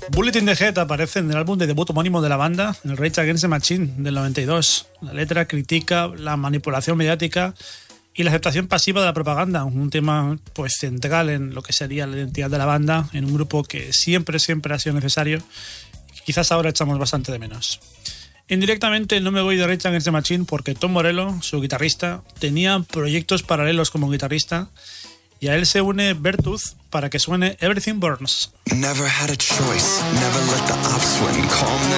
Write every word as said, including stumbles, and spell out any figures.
Bullet in the Head aparece en el álbum de debut homónimo de la banda, el Rage Against the Machine del noventa y dos. La letra critica la manipulación mediática y la aceptación pasiva de la propaganda, un tema pues central en lo que sería la identidad de la banda, en un grupo que siempre, siempre ha sido necesario y que quizás ahora echamos bastante de menos. Indirectamente no me voy de Rage Against the Machine porque Tom Morello, su guitarrista, tenía proyectos paralelos como guitarrista y a él se une Beartooth para que suene Everything Burns. Never had a choice, never let the ops win. Calm the